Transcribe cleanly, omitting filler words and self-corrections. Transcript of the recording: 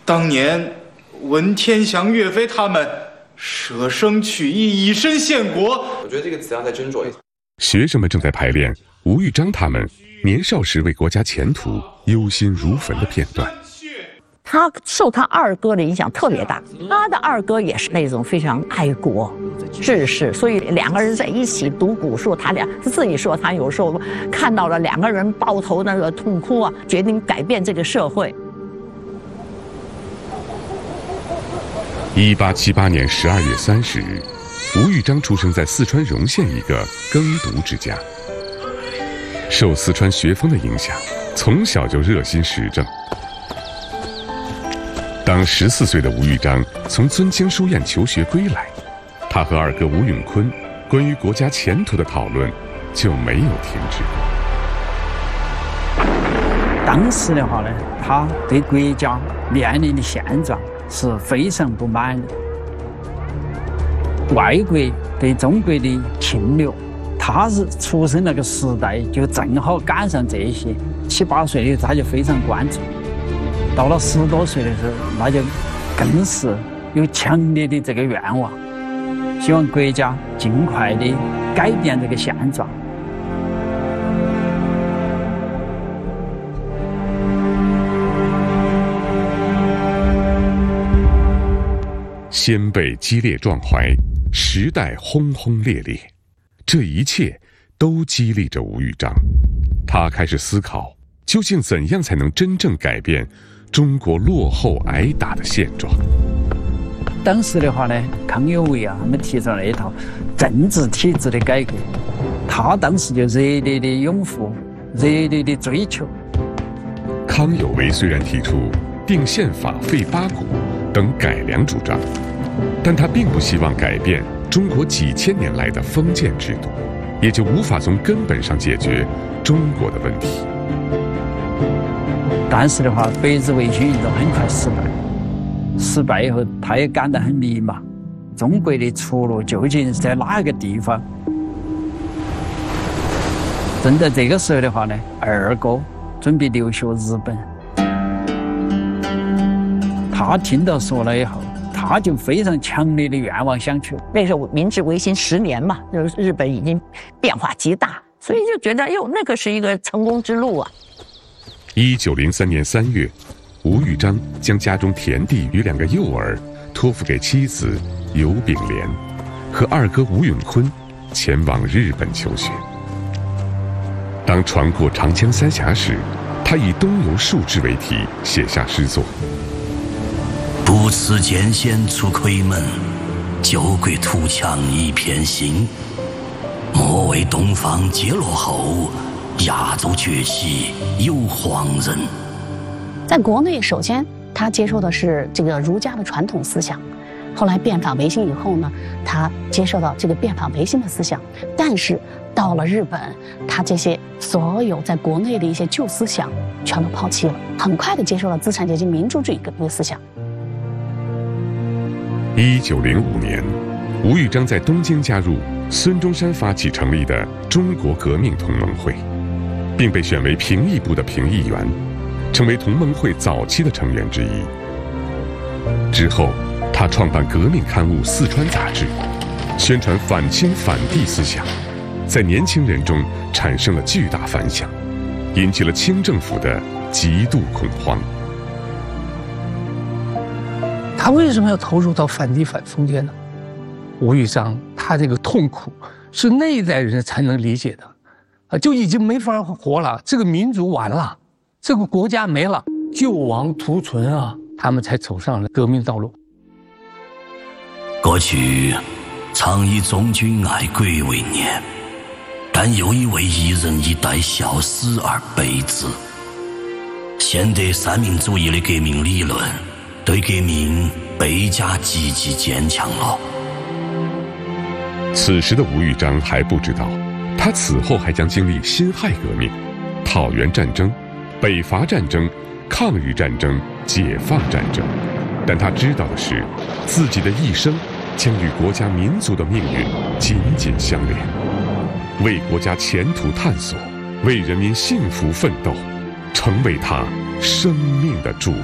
当年文天祥、岳飞他们舍生取义，以身献国。 我觉得这个词要再斟酌一下。 学生们正在排练吴玉章他们年少时为国家前途忧心如焚的片段。 他受他二哥的影响特别大，他的二哥也是那种非常爱国志士，所以两个人在一起读古书，他俩自己说他有时候看到了两个人抱头那个痛哭啊，决定改变这个社会。 1878年12月30日，吴玉章出生在四川荣县一个耕读之家。受四川学风的影响，从小就热心时政。当14岁的吴玉章从尊清书院求学归来，他和二哥吴永坤关于国家前途的讨论就没有停止过。 当时的话呢，他对国家面临的现状是非常不满的，外国对中国的侵略，他是出生那个时代就正好赶上这些，7、8岁的他就非常关注，到了10多岁的时候，那就更是有强烈的这个愿望，希望国家尽快的改变这个现状。 先辈激烈壮怀，时代轰轰烈烈，这一切都激励着吴玉章。他开始思考，究竟怎样才能真正改变中国落后挨打的现状。 当时的话呢，康有为啊，他们提出了一套政治体制的改革，他当时就热烈的拥护，热烈的追求。 康有为虽然提出定宪法、废八股等改良主张，但他并不希望改变中国几千年来的封建制度，也就无法从根本上解决中国的问题。 但是的话，百日维新运动很快失败以后，他也感到很迷茫，中国的出路究竟是在哪一个地方？正在这个时候的话呢，二哥准备留学日本，他听到说了以后，他就非常强烈的愿望想去。 那时候明治维新10年嘛，就是日本已经变化极大，所以就觉得哟，那个是一个成功之路啊。 1903年3月，吴玉章将家中田地与2个幼儿托付给妻子尤炳莲，和二哥吴永坤前往日本求学。当船过长江三峡时，他以东游数志为题写下诗作： 不辞艰险出夔门，救国图强一片心。莫为东方皆落后，亚洲崛起有黄人。 在国内，首先他接受的是这个儒家的传统思想，后来变法维新以后呢，他接受到这个变法维新的思想，但是到了日本，他这些所有在国内的一些旧思想全都抛弃了，很快的接受了资产阶级民主主义革命思想。 1905年，吴玉章在东京加入孙中山发起成立的中国革命同盟会，并被选为评议部的评议员，成为同盟会早期的成员之一。之后，他创办革命刊物《四川杂志》，宣传反清反帝思想，在年轻人中产生了巨大反响，引起了清政府的极度恐慌。 他为什么要投入到反帝反封建呢？吴玉章他这个痛苦是那一代人才能理解的，就已经没法活了，这个民族完了，这个国家没了，救亡图存啊，他们才走上了革命道路。 过去常以忠君爱国为念，但又以为一人一代消失而悲之。现代三民主义的革命理论对革命倍加积极坚强了。 此时的吴玉章还不知道，他此后还将经历辛亥革命、讨袁战争、北伐战争、抗日战争、解放战争。但他知道的是，自己的一生将与国家民族的命运紧紧相连，为国家前途探索，为人民幸福奋斗，成为他生命的主